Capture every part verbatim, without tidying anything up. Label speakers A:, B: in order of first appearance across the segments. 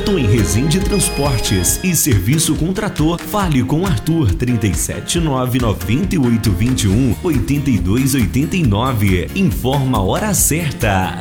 A: Estou em Resende Transportes e Serviço com Trator. Fale com Arthur trinta e sete nove nove oito dois um oito dois oito nove. Informa a hora certa.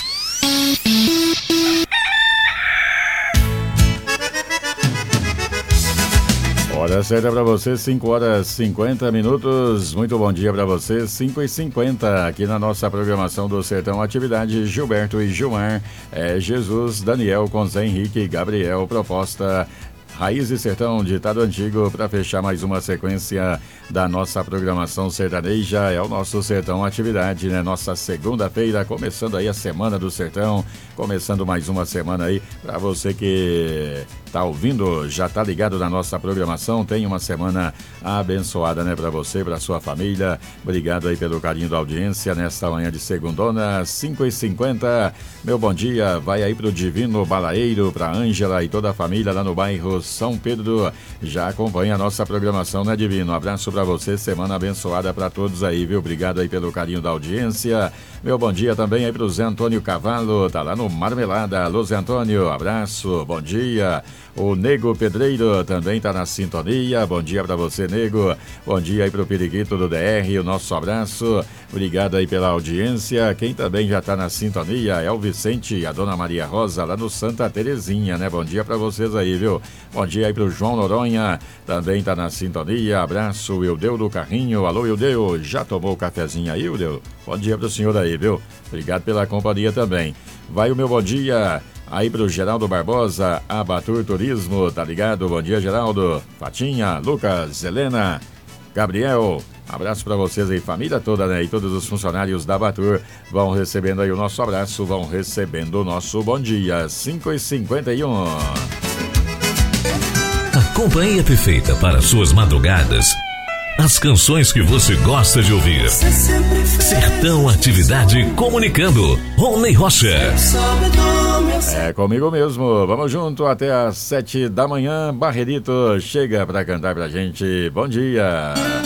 B: Hora certa para você, cinco horas e cinquenta minutos. Muito bom dia para você, cinco e cinquenta, aqui na nossa programação do Sertão Atividade. Gilberto e Gilmar, é Jesus, Daniel com Zé Henrique e Gabriel. Proposta Raiz e Sertão, ditado antigo, para fechar mais uma sequência da nossa programação sertaneja. É o nosso Sertão Atividade, né? Nossa segunda-feira, começando aí a Semana do Sertão, começando mais uma semana aí. Para você que tá ouvindo, já tá ligado na nossa programação, tem uma semana abençoada, né? Para você, para sua família. Obrigado aí pelo carinho da audiência nesta manhã de segundona, cinco e cinquenta. Meu bom dia vai aí pro Divino Balaeiro, pra Ângela e toda a família lá no bairro São Pedro. Já acompanha a nossa programação, né, Divino? Um abraço pra você, semana abençoada pra todos aí, viu? Obrigado aí pelo carinho da audiência. Meu bom dia também aí pro Zé Antônio Cavalo, tá lá no Marmelada. Alô, Zé Antônio, abraço, bom dia. O Nego Pedreiro também tá na sintonia. Bom dia pra você, Nego. Bom dia aí pro Periquito do D R, o nosso abraço. Obrigado aí pela audiência. Quem também já tá na sintonia é o Vicente e a Dona Maria Rosa lá no Santa Terezinha, né? Bom dia pra vocês aí, viu? Bom dia aí pro João Noronha, também tá na sintonia. Abraço, Ildeu do Carrinho. Alô, Ildeu, já tomou o cafezinho aí, Ildeu? Bom dia pro senhor aí, viu? Obrigado pela companhia também. Vai o meu bom dia aí pro Geraldo Barbosa, Abatur Turismo, tá ligado? Bom dia, Geraldo. Fatinha, Lucas, Helena, Gabriel. Abraço pra vocês aí, família toda, né? E todos os funcionários da Abatur vão recebendo aí o nosso abraço, vão recebendo o nosso bom dia. cinco e cinquenta e um.
C: A companhia perfeita para suas madrugadas. As canções que você gosta de ouvir. Sertão Atividade comunicando. Rony Rocha.
B: É comigo mesmo. Vamos junto até às sete da manhã. Barrerito chega pra cantar pra gente. Bom dia.